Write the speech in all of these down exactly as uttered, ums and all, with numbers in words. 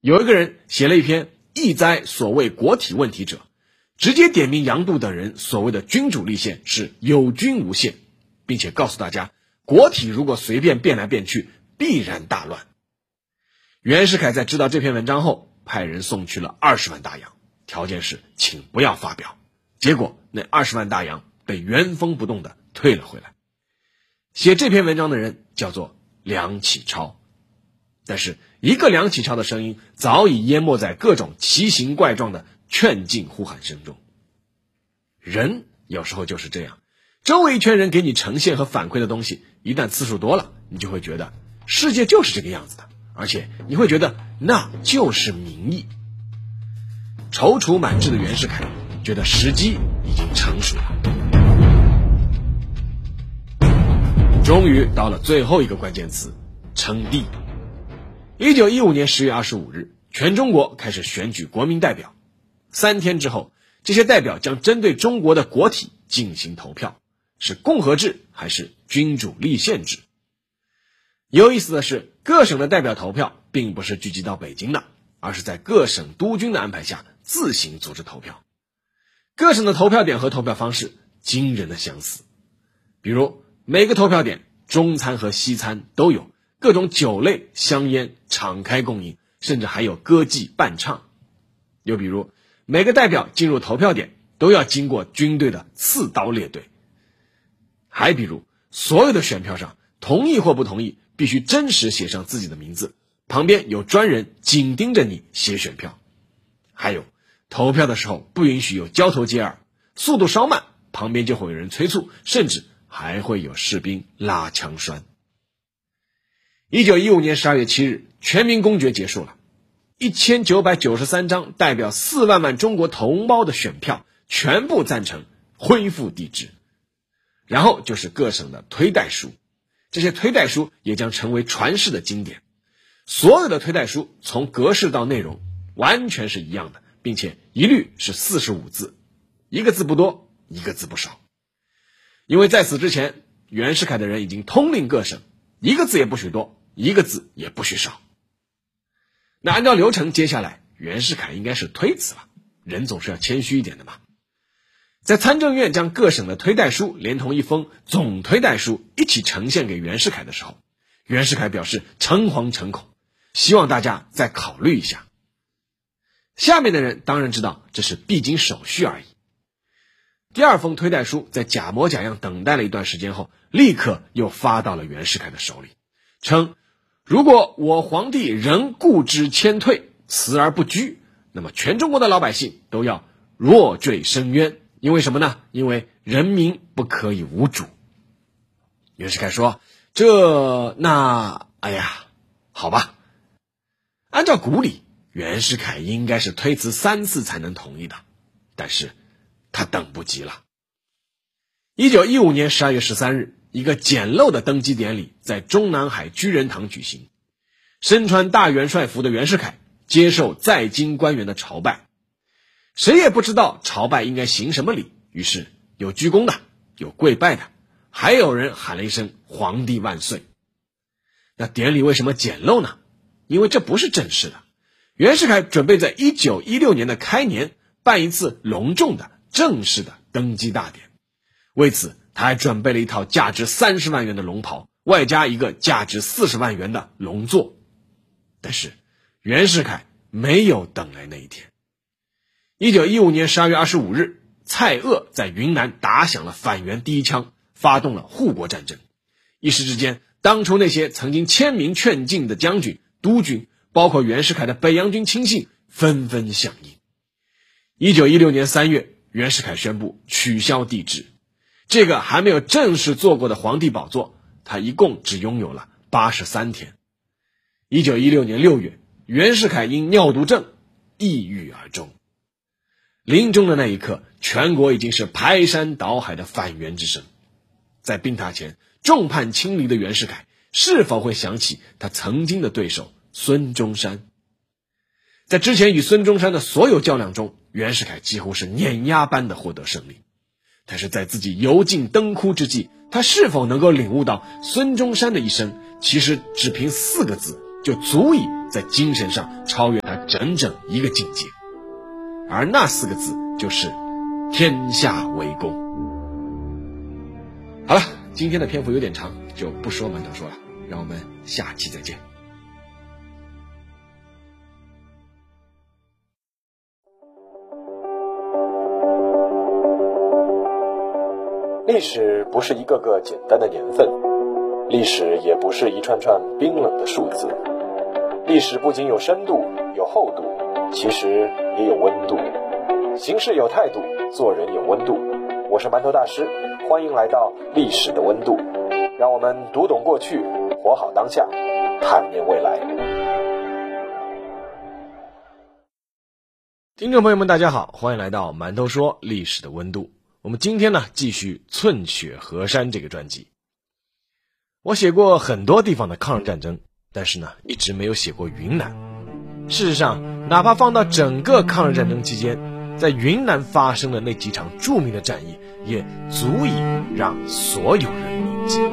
有一个人写了一篇意哉所谓国体问题者，直接点名杨度等人所谓的君主立宪是有君无宪，并且告诉大家，国体如果随便变来变去，必然大乱。袁世凯在知道这篇文章后，派人送去了二十万大洋，条件是请不要发表。结果那二十万大洋被原封不动地退了回来。写这篇文章的人叫做梁启超，但是一个梁启超的声音早已淹没在各种奇形怪状的劝进呼喊声中。人有时候就是这样，周围一圈人给你呈现和反馈的东西，一旦次数多了，你就会觉得世界就是这个样子的，而且你会觉得那就是民意。踌躇满志的袁世凯觉得时机已经成熟了。终于到了最后一个关键词，称帝。一九一五年十月二十五日，全中国开始选举国民代表。三天之后，这些代表将针对中国的国体进行投票，是共和制还是君主立宪制。有意思的是，各省的代表投票并不是聚集到北京的，而是在各省督军的安排下自行组织投票。各省的投票点和投票方式惊人的相似，比如每个投票点中餐和西餐都有，各种酒类香烟敞开供应，甚至还有歌妓伴唱。又比如每个代表进入投票点都要经过军队的刺刀列队。还比如所有的选票上同意或不同意必须真实写上自己的名字，旁边有专人紧盯着你写选票。还有投票的时候不允许有交头接耳，速度稍慢旁边就会有人催促，甚至还会有士兵拉枪栓。一九一五年十二月七日，全民公决结束了，一千九百九十三张代表四万万中国同胞的选票全部赞成恢复帝制。然后就是各省的推戴书，这些推戴书也将成为传世的经典。所有的推戴书从格式到内容完全是一样的，并且一律是四十五字，一个字不多，一个字不少。因为在此之前，袁世凯的人已经通令各省，一个字也不许多，一个字也不许少。那按照流程，接下来袁世凯应该是推辞了，人总是要谦虚一点的嘛。在参政院将各省的推戴书连同一封总推戴书一起呈现给袁世凯的时候，袁世凯表示诚惶诚恐，希望大家再考虑一下。下面的人当然知道这是必经手续而已。第二封推戴书在假模假样等待了一段时间后，立刻又发到了袁世凯的手里，称如果我皇帝仍固执谦退，辞而不居，那么全中国的老百姓都要落坠深渊。因为什么呢？因为人民不可以无主。袁世凯说，这那哎呀好吧。按照古礼，袁世凯应该是推辞三次才能同意的，但是他等不及了。一九一五年十二月十三日，一个简陋的登基典礼在中南海居仁堂举行。身穿大元帅服的袁世凯接受在京官员的朝拜，谁也不知道朝拜应该行什么礼，于是有鞠躬的，有跪拜的，还有人喊了一声皇帝万岁。那典礼为什么简陋呢？因为这不是正式的。袁世凯准备在一九一六年的开年办一次隆重的正式的登基大典，为此他还准备了一套价值三十万元的龙袍，外加一个价值四十万元的龙座。但是袁世凯没有等来那一天。一九一五年十二月二十五日，蔡锷在云南打响了反袁第一枪，发动了护国战争。一时之间，当初那些曾经签名劝进的将军、督军，包括袁世凯的北洋军亲信，纷纷响应。一九一六年三月，袁世凯宣布取消帝制。这个还没有正式坐过的皇帝宝座，他一共只拥有了八十三天。一九一六年六月，袁世凯因尿毒症抑郁而终。临终的那一刻，全国已经是排山倒海的反袁之声。在病榻前众叛亲离的袁世凯，是否会想起他曾经的对手孙中山？在之前与孙中山的所有较量中，袁世凯几乎是碾压般的获得胜利。但是在自己油尽灯枯之际，他是否能够领悟到孙中山的一生其实只凭四个字就足以在精神上超越他整整一个境界，而那四个字就是天下为公。好了，今天的篇幅有点长，就不说馒头说了，让我们下期再见。 历史不是一个个简单的年份，历史也不是一串串冰冷的数字，历史不仅有深度有厚度，其实也有温度。行事有态度，做人有温度。我是馒头大师，欢迎来到历史的温度，让我们读懂过去，活好当下，探念未来。 听众朋友们大家好，欢迎来到馒头说历史的温度。我们今天呢继续寸雪河山这个专辑。我写过很多地方的抗日战争，但是呢一直没有写过云南。事实上，哪怕放到整个抗日战争期间，在云南发生的那几场著名的战役，也足以让所有人铭记。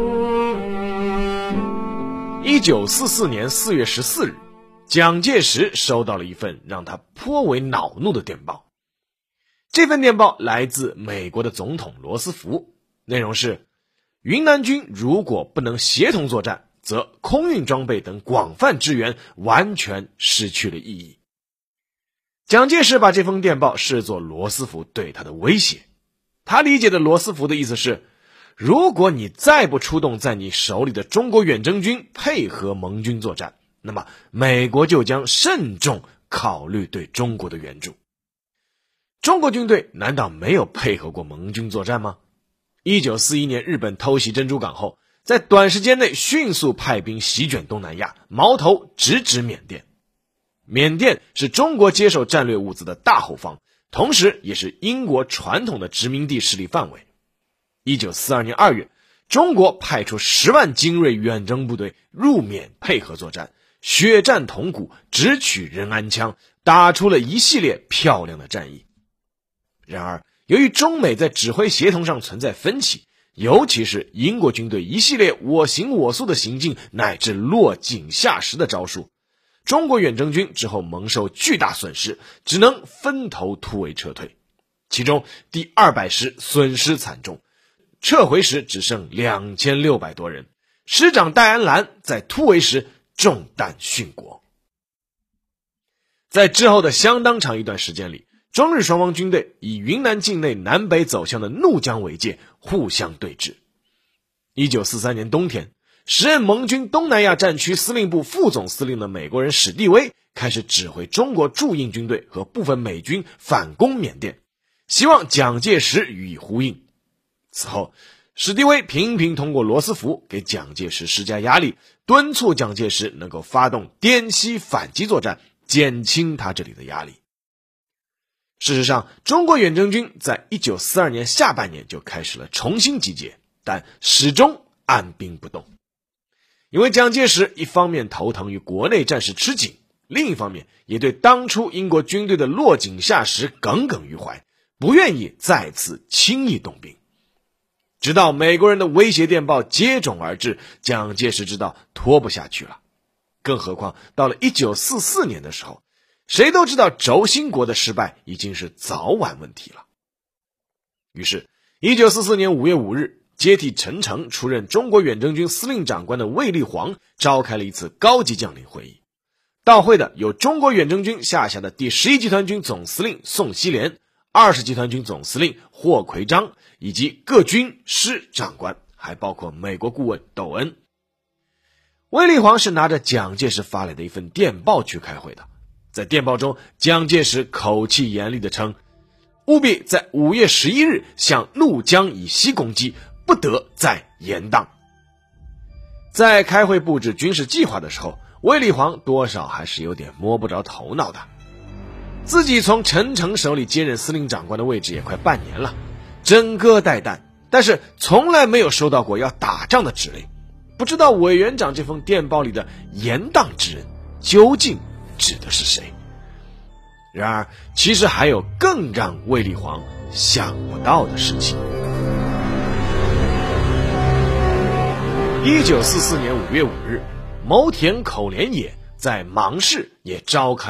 一九四四年四月十四日，蒋介石收到了一份让他颇为恼怒的电报。这份电报来自美国的总统罗斯福，内容是：云南军如果不能协同作战，则空运装备等广泛支援完全失去了意义。蒋介石把这封电报视作罗斯福对他的威胁。他理解的罗斯福的意思是，如果你再不出动在你手里的中国远征军配合盟军作战，那么美国就将慎重考虑对中国的援助。中国军队难道没有配合过盟军作战吗？一九四一年日本偷袭珍珠港后，在短时间内迅速派兵席卷东南亚，矛头直指缅甸。缅甸是中国接受战略物资的大后方，同时也是英国传统的殖民地势力范围。一九四二年二月，中国派出十万精锐远征部队入缅配合作战，血战铜鼓，直取仁安羌，打出了一系列漂亮的战役。然而，由于中美在指挥协同上存在分歧，尤其是英国军队一系列我行我素的行径乃至落井下石的招数，中国远征军之后蒙受巨大损失，只能分头突围撤退。其中第二百师损失惨重，撤回时只剩两千六百多人，师长戴安澜在突围时中弹殉国。在之后的相当长一段时间里，中日双方军队以云南境内南北走向的怒江为界，互相对峙。一九四三年冬天，时任盟军东南亚战区司令部副总司令的美国人史蒂威开始指挥中国驻印军队和部分美军反攻缅甸，希望蒋介石予以呼应。此后，史蒂威频频通过罗斯福给蒋介石施加压力，敦促蒋介石能够发动滇西反击作战，减轻他这里的压力。事实上，中国远征军在一九四二年下半年就开始了重新集结，但始终按兵不动。因为蒋介石一方面头疼于国内战事吃紧，另一方面也对当初英国军队的落井下石耿耿于怀，不愿意再次轻易动兵。直到美国人的威胁电报接踵而至，蒋介石知道拖不下去了。更何况到了一九四四年的时候，谁都知道轴心国的失败已经是早晚问题了。于是一九四四年五月五日，接替陈诚出任中国远征军司令长官的卫立煌召开了一次高级将领会议。到会的有中国远征军下辖的第十一集团军总司令宋希濂、二十集团军总司令霍奎章以及各军师长官，还包括美国顾问窦恩。卫立煌是拿着蒋介石发来的一份电报去开会的。在电报中，蒋介石口气严厉地称，务必在五月十一日向怒江以西攻击，不得再延宕。在开会布置军事计划的时候，卫立煌多少还是有点摸不着头脑的。自己从陈诚手里接任司令长官的位置也快半年了，整个待旦，但是从来没有收到过要打仗的指令。不知道委员长这封电报里的延宕之人究竟指的是谁？然而，其实还有更让卫立煌想不到的事情。一九四四年五月五日，牟田口连野在芒市也召开